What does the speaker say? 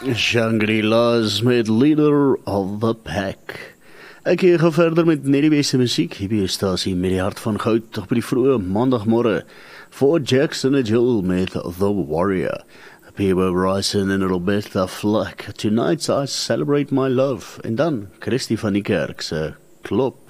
Shangri-La's met Leader of the Pack. Ek gaan verder met net die beste musiek. Hier by stasie met die hart van goud, toch by die vroege maandagmorgen. For Jackson en Jill met The Warrior. Peebo Bryson en Roberta Flack. Tonight I celebrate my love. En dan Christy van die Kerk se Klop.